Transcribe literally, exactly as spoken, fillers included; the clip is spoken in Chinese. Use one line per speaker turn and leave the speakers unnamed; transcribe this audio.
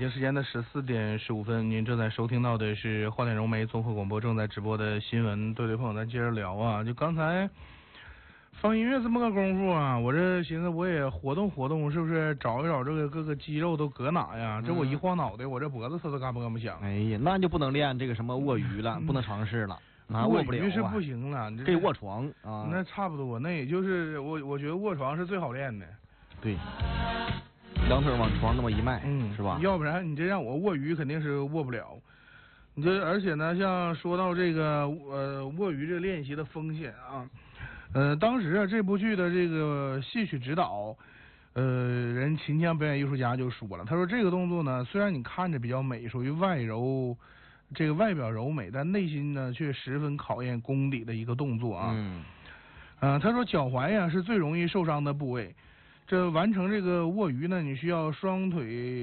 京时间的十四点十五分，您正在收听到的是花点融媒综合广播正在直播的新闻。对对，朋友，咱接着聊啊，就刚才放音乐这么个功夫啊，我这寻思我也活动活动，是不是找一找这个各个肌肉都搁哪呀？这我一晃脑袋，我这脖子它都嘎嘣嘎嘣响。
哎呀，那就不能练这个什么卧鱼了，不能尝试了。啊、
卧
卧不了、啊、
是不行了，
可以卧床啊。
那差不多，那也就是我我觉得卧床是最好练的。
对。两腿往床那么一迈，
嗯，
是吧？
要不然你这让我卧鱼肯定是卧不了。你这而且呢，像说到这个呃卧鱼这练习的风险啊，呃，当时啊这部剧的这个戏曲指导，呃，人秦腔表演艺术家就说了，他说这个动作呢，虽然你看着比较美，属于外柔，这个外表柔美，但内心呢却十分考验功底的一个动作啊。
嗯。
呃，他说脚踝呀是最容易受伤的部位。这完成这个卧鱼呢，你需要双腿